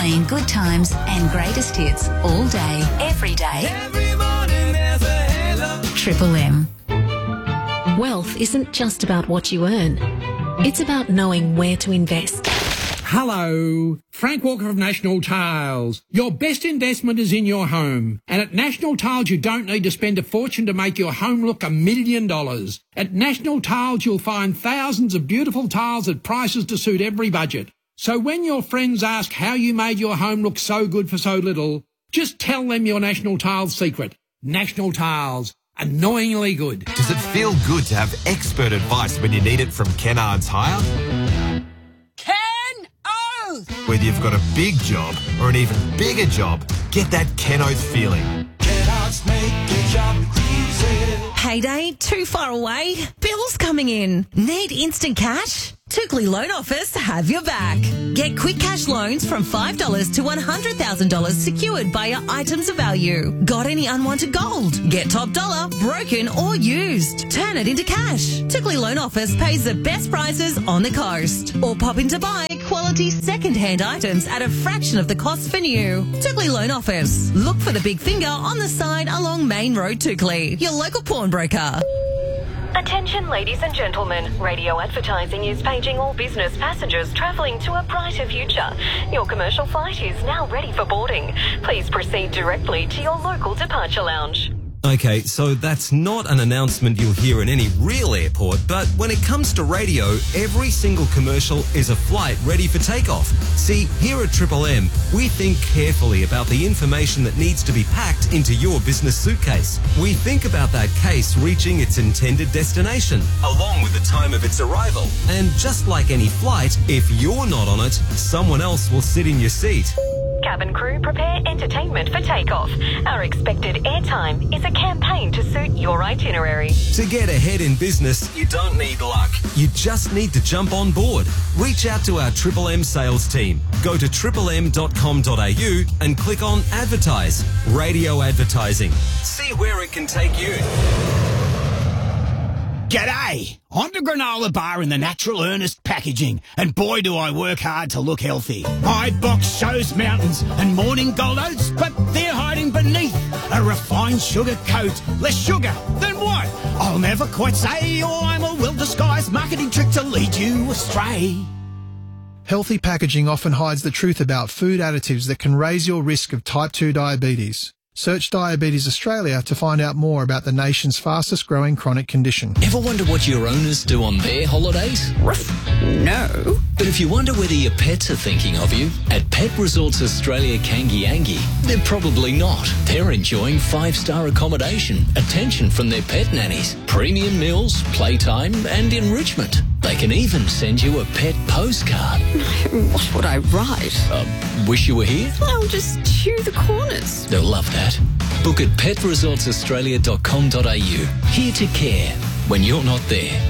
playing good times and greatest hits all day, every day. Every morning there's a halo. Triple M. Wealth isn't just about what you earn. It's about knowing where to invest. Hello, Frank Walker of National Tiles. Your best investment is in your home. And at National Tiles, you don't need to spend a fortune to make your home look $1 million. At National Tiles, you'll find thousands of beautiful tiles at prices to suit every budget. So when your friends ask how you made your home look so good for so little, just tell them your National Tiles secret. National Tiles. Annoyingly good. Does it feel good to have expert advice when you need it from Kennards Hire? Whether you've got a big job or an even bigger job, get that Ken Oath feeling. Kennards make your job easy. Payday too far away? Bills coming in? Need instant cash? Tookley Loan Office have your back. Get quick cash loans from $5 to $100,000 secured by your items of value. Got any unwanted gold? Get top dollar, broken or used. Turn it into cash. Tookley Loan Office pays the best prices on the coast. Or pop in to buy quality second-hand items at a fraction of the cost for new. Tookley Loan Office. Look for the big finger on the side along Main Road, Tookley. Your local pawnbroker. Attention ladies and gentlemen, radio advertising is paging all business passengers travelling to a brighter future. Your commercial flight is now ready for boarding. Please proceed directly to your local departure lounge. Okay, so that's not an announcement you'll hear in any real airport, but when it comes to radio, every single commercial is a flight ready for takeoff. See, here at Triple M, we think carefully about the information that needs to be packed into your business suitcase. We think about that case reaching its intended destination, along with the time of its arrival. And just like any flight, if you're not on it, someone else will sit in your seat. Cabin crew, prepare entertainment for takeoff. Our expected airtime is a campaign to suit your itinerary. To get ahead in business, you don't need luck. You just need to jump on board. Reach out to our Triple M sales team. Go to triplem.com.au and click on Advertise. Radio advertising. See where it can take you. G'day! I'm the granola bar in the Natural Earnest packaging, and boy do I work hard to look healthy. My box shows mountains and morning gold oats, but they're hiding beneath a refined sugar coat. Less sugar than what? I'll never quite say, or I'm a well-disguised marketing trick to lead you astray. Healthy packaging often hides the truth about food additives that can raise your risk of type 2 diabetes. Search Diabetes Australia to find out more about the nation's fastest growing chronic condition. Ever wonder what your owners do on their holidays? No. But if you wonder whether your pets are thinking of you, at Pet Resorts Australia Kangiangi, they're probably not. They're enjoying 5-star accommodation, attention from their pet nannies, premium meals, playtime and enrichment. They can even send you a pet postcard. What would I write? Wish you were here? I'll just chew the corners. They'll love that. Book at petresortsaustralia.com.au. Here to care when you're not there.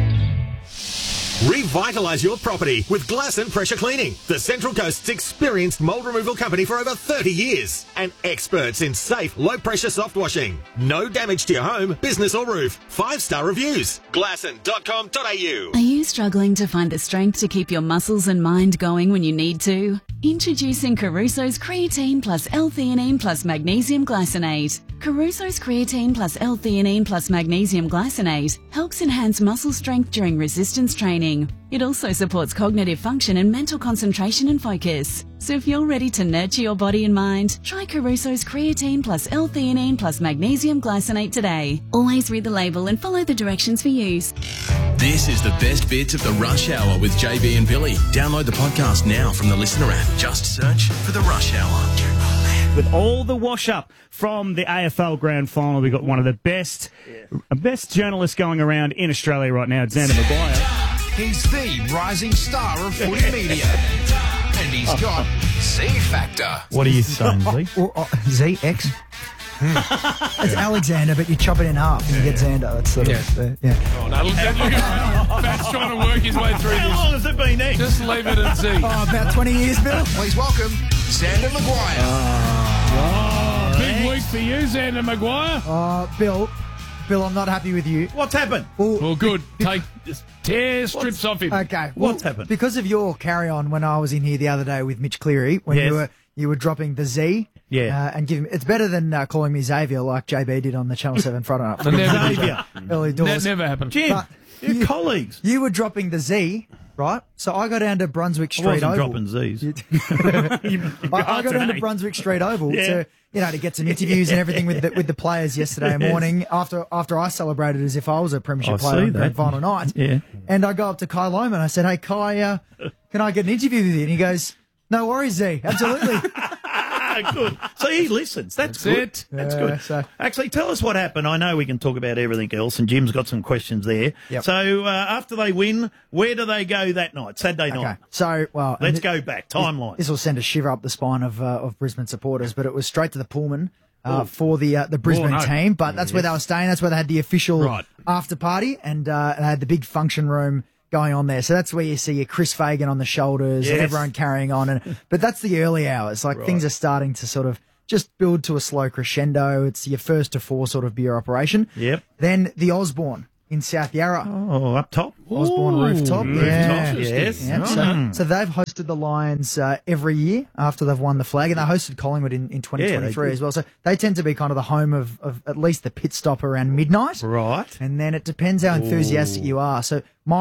Revitalise your property with Glass and Pressure Cleaning, the Central Coast's experienced mould removal company for over 30 years and experts in safe, low-pressure soft washing. No damage to your home, business or roof. 5-star reviews. Glasson.com.au. Are you struggling to find the strength to keep your muscles and mind going when you need to? Introducing Caruso's Creatine plus L-theanine plus Magnesium Glycinate. Caruso's Creatine plus L-theanine plus Magnesium Glycinate helps enhance muscle strength during resistance training. It also supports cognitive function and mental concentration and focus. So if you're ready to nurture your body and mind, try Caruso's Creatine plus L-theanine plus Magnesium Glycinate today. Always read the label and follow the directions for use. This is the best bits of the Rush Hour with JB and Billy. Download the podcast now from the Listener app. Just search for the Rush Hour. With all the wash-up from the AFL Grand Final, we've got one of the best journalists going around in Australia right now, Xander Maguire. He's the rising star of footy media. And he's got Z Factor. What are you saying, Z? ZX? It's Alexander, but you chop it in half and you get Xander. That's sort of, yeah. Oh, no, look at Pat's trying to work his way through this. How long has it been, Nick? Just leave it at Z. About 20 years, Bill. Please welcome Xander Maguire. Big week for you, Xander Maguire. Bill, Bill, I'm not happy with you. What's happened? Well, good. Just tear strips off him. Okay. What's happened? Because of your carry on when I was in here the other day with Mitch Cleary, when Yes. you were dropping the Z. Yeah. And giving it's better than calling me Xavier like JB did on the Channel 7 Friday night. Xavier. Early doors. That never happened. Jim, But your colleagues. You were dropping the Z, right? So I go down to Brunswick I Street wasn't Oval. dropping Z's. I go down to Brunswick Street Oval to get some interviews and everything with the players yesterday morning after I celebrated as if I was a premiership player on grand final night. Yeah. And I go up to Kai Loman. I said, "Hey Kai, can I get an interview with you?" And he goes, "No worries, Z, absolutely." Good. So he listens. That's good. it. That's good. So- Actually, tell us what happened. I know we can talk about everything else, and Jim's got some questions there. Yep. So after they win, where do they go that night? Saturday night. Okay. So, well, Let's go back. Timeline. This will send a shiver up the spine of Brisbane supporters, but it was straight to the Pullman for the Brisbane team. But that's where they were staying. That's where they had the official after party, and they had the big function room going on there. So that's where you see your Chris Fagan on the shoulders and everyone carrying on. But that's the early hours. Like things are starting to sort of just build to a slow crescendo. It's your first to four sort of beer operation. Yep. Then the Osborne in South Yarra. Oh, up top. Osborne rooftop. Yeah. Yes. Yeah, so they've hosted the Lions every year after they've won the flag, and they hosted Collingwood in 2023 as well. So they tend to be kind of the home of at least the pit stop around midnight. Right. And then it depends how enthusiastic you are. So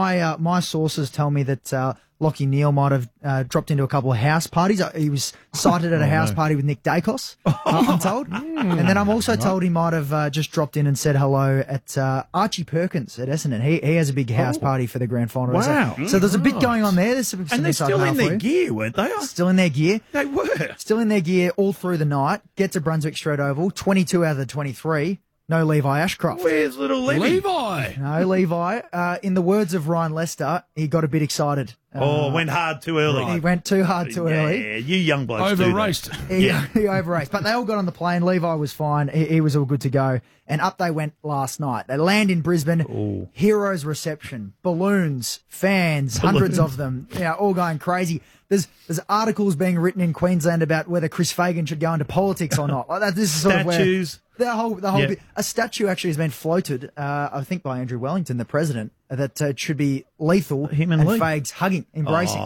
my sources tell me that Lockie Neal might have dropped into a couple of house parties. He was sighted at a house party with Nick Dacos, I'm told. And then I'm also told he might have just dropped in and said hello at Archie Perkins at Essendon. He has a big house party for the grand final. Wow. So there's a bit going on there. There's some And they're still in their gear, weren't they? Still in their gear. They were. Still in their gear all through the night. Get to Brunswick Street Oval. 22 out of the 23. No Levi Ashcroft. Where's little Levi? No Levi. In the words of Ryan Lester, he got a bit excited. Went hard too early. He went too hard too early. Yeah, you young blokes Over-raced. He over-raced. But they all got on the plane. Levi was fine. He was all good to go. And up they went last night. They land in Brisbane. Heroes reception. Balloons. Fans. Hundreds of them. All going crazy. There's articles being written in Queensland about whether Chris Fagan should go into politics or not. Like that. This is sort Statues. of where the whole bit. A statue actually has been floated, I think by Andrew Wellington, the president, that it should be lethal. Him and Lee. Fags hugging, embracing.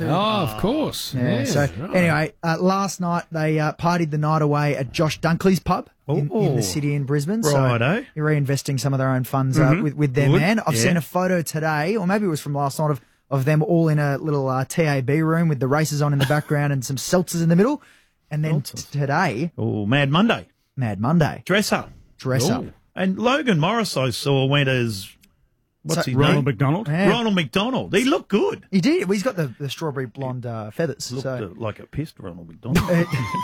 Of course. Yeah, Yes, so right. anyway, last night they partied the night away at Josh Dunkley's pub in the city in Brisbane. Righto. So you're reinvesting some of their own funds with their Good. man. I've Yeah. seen a photo today, or maybe it was from last night, of them all in a little TAB room with the races on in the background and some seltzers in the middle. And then today, Mad Monday. Dress up. And Logan Morris, I saw, went as what's his Ronald name? McDonald. Yeah. Ronald McDonald. He looked good. He did. Well, he's got the strawberry blonde feathers. Looked like a pissed Ronald McDonald. I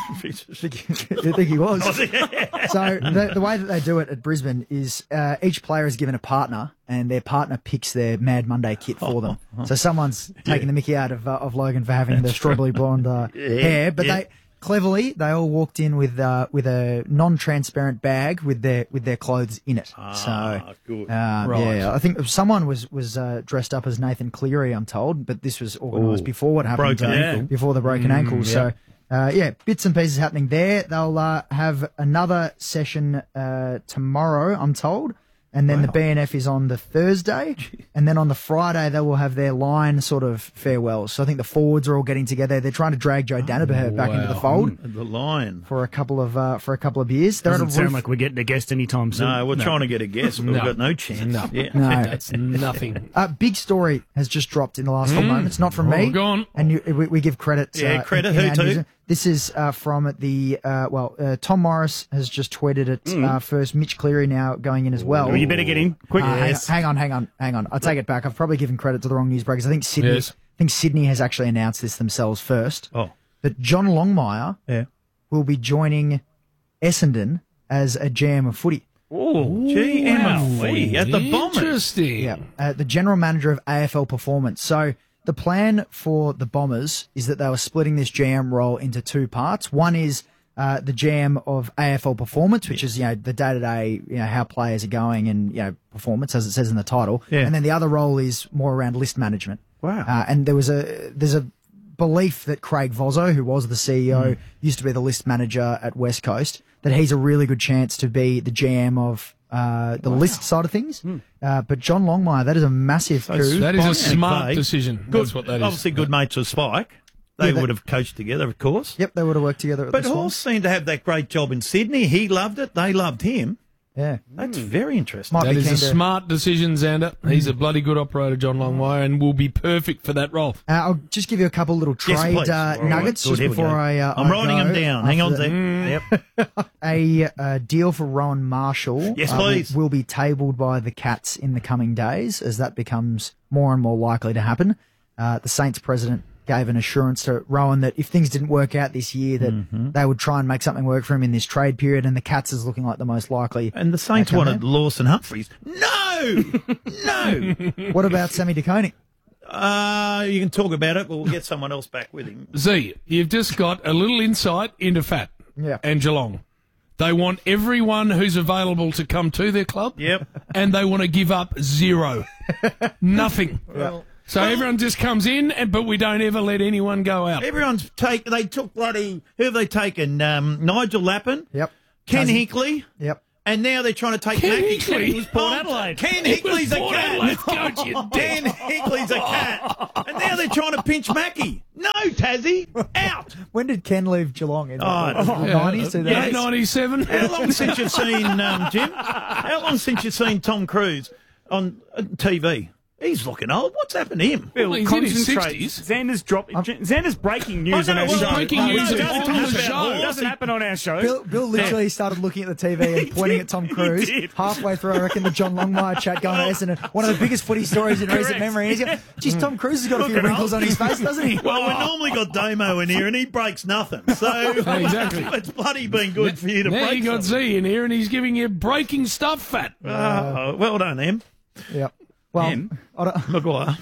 think he was. So the way that they do it at Brisbane is each player is given a partner, and their partner picks their Mad Monday kit for them. So someone's taking the mickey out of Logan for having the strawberry blonde hair, but they all walked in with a non-transparent bag with their clothes in it. Good. Yeah, I think someone was dressed up as Nathan Cleary, I'm told, but this was organised before what happened, Broken ankle. before the broken ankle. So. Bits and pieces happening there. They'll have another session tomorrow, I'm told. And then the BNF is on the Thursday. And then on the Friday, they will have their line sort of farewells. So I think the forwards are all getting together. They're trying to drag Joe Danaher back into the fold. The Lion. For a couple of beers. They're Doesn't at a sound roof- like we're getting a guest anytime soon. No, we're trying to get a guest, but we've got no chance. No. Yeah. No. That's nothing. Big story has just dropped in the last 4 moments. Not from me. Go on. And we give credit. Credit. in Who our to? news. This is from Tom Morris has just tweeted it first. Mitch Cleary now going in as well. Well, you better get in quick. Hang on. I take it back. I've probably given credit to the wrong newsbreakers. I think Sydney has actually announced this themselves first. Oh. That John Longmire will be joining Essendon as a GM of footy. Oh, GMFE at the Bombers. Interesting. Yeah, the general manager of AFL Performance. So the plan for the Bombers is that they were splitting this GM role into two parts. One is the GM of AFL Performance, which is the day-to-day how players are going and performance, as it says in the title. Yeah. And then the other role is more around list management. Wow. And there's a belief that Craig Vozzo, who was the CEO, used to be the list manager at West Coast, that he's a really good chance to be the GM of the list side of things. But John Longmire, that is a massive coup. That is a Spike and smart Clay, decision. Good, That's what that is. obviously good mates with Spike. They would have coached together, of course. Yep, they would have worked together at But the Hall Swans. seemed to have that great job in Sydney. He loved it. They loved him. Yeah. That's very interesting. That is a smart decision, Xander. He's a bloody good operator, John Longmire, and will be perfect for that role. I'll just give you a couple little Yes, trade please. All right. nuggets Good, just here we before go. I'm I writing go them down. Hang on, after Zach. Yep. A deal for Rowan Marshall Yes, please. will be tabled by the Cats in the coming days as that becomes more and more likely to happen. The Saints president gave an assurance to Rowan that if things didn't work out this year, that they would try and make something work for him in this trade period, and the Cats is looking like the most likely. And the Saints outcome wanted there. Lawson Humphreys. No! No! What about Sammy DeConing? You can talk about it, but we'll get someone else back with him. Z, you've just got a little insight into Fat and Geelong. They want everyone who's available to come to their club. Yep. And they want to give up zero. Nothing. Well, So everyone just comes in, but we don't ever let anyone go out. They took bloody, who have they taken? Nigel Lappin. Yep. Ken Cousin. Hickley. Yep. And now they're trying to take Ken Mackie. Hickley? It was Port Adelaide. Ken It was Hickley's a Port cat. Adelaide coach, you Ken dick. Hickley's a cat. And now they're trying to pinch Mackie. No, Tassie. Out. When did Ken leave Geelong? In the Oh, 90s? 2000s? Yeah, 97. How long since you've seen, Jim? How long since you've seen Tom Cruise on TV? He's looking old. What's happened to him? Bill, Well, he's in his concentrate. 60s. Xander's breaking news on our well, show. breaking news It is doesn't on the happen- show. It doesn't happen on our show. Bill literally started looking at the TV and pointing at Tom Cruise. did. Halfway through, I reckon, the John Longmire chat going to Essendon. One of the biggest footy stories in recent memory. And he's going, geez, Tom Cruise has got a few wrinkles on his face, doesn't he? Well, we normally got Damo in here and he breaks nothing. So Exactly. it's bloody been good for you to Now break you got something. Z in here, and he's giving you breaking stuff, Fat. Well done, Em. Yep. Well, Em. I don't, Maguire.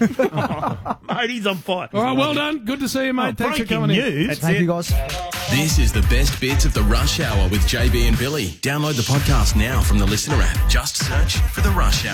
Mate, he's on fire. All right, well done. Good to see you, mate. Thanks for breaking coming news. in. thank you, guys. This is the best bits of the Rush Hour with JB and Billy. Download the podcast now from the Listener app. Just search for the Rush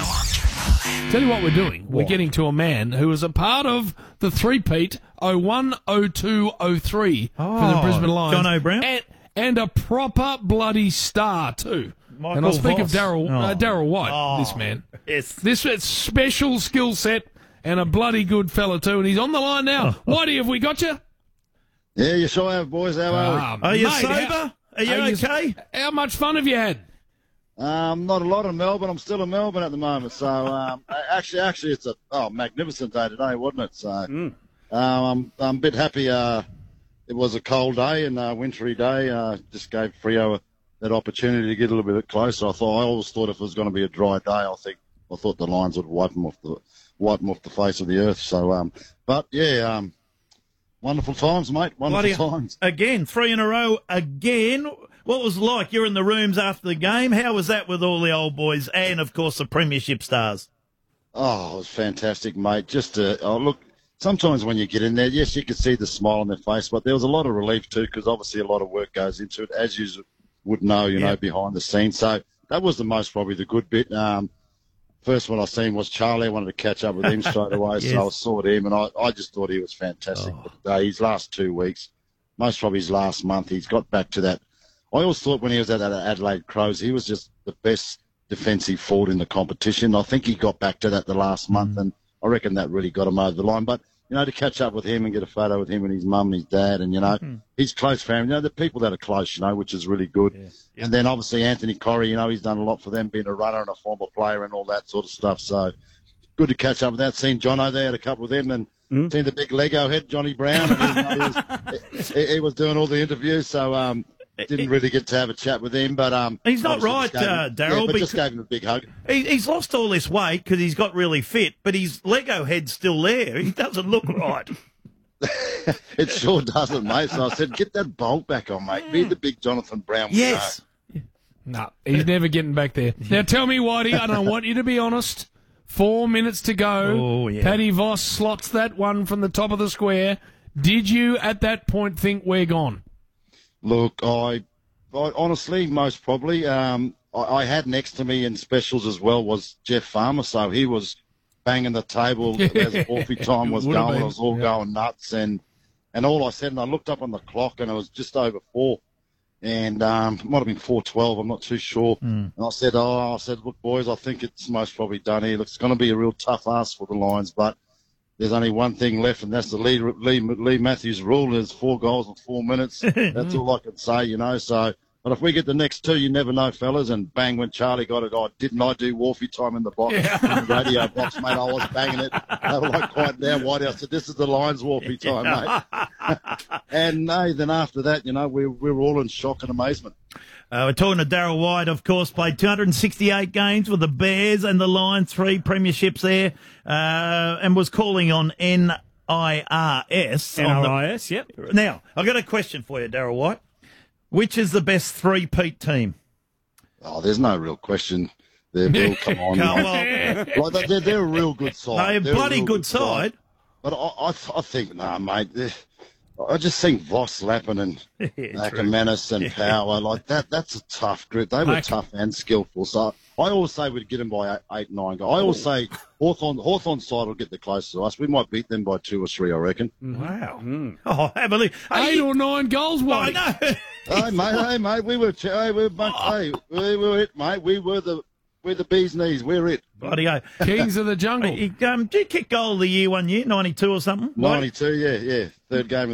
Hour. Tell you what we're doing. We're getting to a man who was a part of the three-peat 01, 02, 03 for the Brisbane Lions. John O'Brien? And a proper bloody star, too. Michael and I'll speak Voss. of Darryl White, this man. Yes. This special skill set and a bloody good fella, too. And he's on the line now. Whitey, have we got you? Yeah, you sure have, boys. How are we? Are you mate, sober? Are you okay? How much fun have you had? Not a lot in Melbourne. I'm still in Melbourne at the moment. So actually, it's a magnificent day today, wasn't it? So I'm a bit happy. It was a cold day and a wintry day. Just gave Freo that opportunity to get a little bit closer. I always thought if it was going to be a dry day, I thought the Lions would wipe them off the face of the earth. So, but yeah, wonderful times, mate. Wonderful times. Again, 3 in a row again. What was it like? You're in the rooms after the game. How was that with all the old boys and, of course, the premiership stars? Oh, it was fantastic, mate. Just look, sometimes when you get in there, yes, you could see the smile on their face, but there was a lot of relief too, because obviously a lot of work goes into it, as you would know, you know, behind the scenes. So that was probably the good bit. First one I seen was Charlie. I wanted to catch up with him straight away, Yes. so I saw him, and I just thought he was fantastic for today. His last 2 weeks, most probably his last month, he's got back to that. I always thought when he was at Adelaide Crows, he was just the best defensive forward in the competition. I think he got back to that the last month, and I reckon that really got him over the line. But, you know, to catch up with him and get a photo with him and his mum and his dad and, you know, his close family, you know, the people that are close, you know, which is really good. Yeah. And then obviously Anthony Corrie, you know, he's done a lot for them, being a runner and a former player and all that sort of stuff. So good to catch up with that. Seen Jono there, had a couple with him, and seen the big Lego head, Johnny Brown. He was doing all the interviews, so didn't really get to have a chat with him. But he's not right, Darryl. but just gave him a big hug. He's lost all this weight because he's got really fit, but his Lego head's still there. He doesn't look right. It sure doesn't, mate. So I said, get that bulk back on, mate. Be the big Jonathan Brown. Yes. No, he's never getting back there. Now tell me, Whitey, I don't want you to be honest. 4 minutes to go. Oh, yeah. Paddy Voss slots that one from the top of the square. Did you, at that point, think we're gone? Look, I honestly, most probably, I had next to me in specials as well was Jeff Farmer, so he was banging the table as forfeit time was going. It was all going nuts, and all I said, and I looked up on the clock, and it was just over 4. and it might have been 4-12. I'm not too sure. And I said, look, boys, I think it's most probably done here. Look, it's going to be a real tough ask for the Lions, but there's only one thing left, and that's the Lee Matthews rule. There's 4 goals in 4 minutes. That's all I can say, you know. So, but if we get the next 2, you never know, fellas. And bang, when Charlie got it, didn't I do Wolfie time in the box, in the radio box, mate? I was banging it. They were like, quiet down, Whitey. I said, this is the Lions Wolfie time, mate. And then after that, you know, we were all in shock and amazement. We're talking to Darryl White, of course, played 268 games with the Bears and the Lions, 3 premierships there, and was calling on NIRS. NIRS, yep. Now, I've got a question for you, Darryl White. Which is the best 3-peat team? Oh, there's no real question there, Bill. Come on. Like, they're a real good side. They're a bloody good side. But I think, mate, I just think Voss, Lappin and Ackermanis and Power, like that's a tough group. They were tough and skillful. So I always say we'd get them by 8, 9 goals. I always say Hawthorn's side will get the closest to us. We might beat them by 2 or 3, I reckon. Wow. Oh, have a look. 8 or 9 goals, White. I know. Hey, mate, we were it, mate. We're the bee's knees. We're it. Bloody Kings of the jungle. Did you kick goal of the year one year, 92 or something? 92, yeah. Third game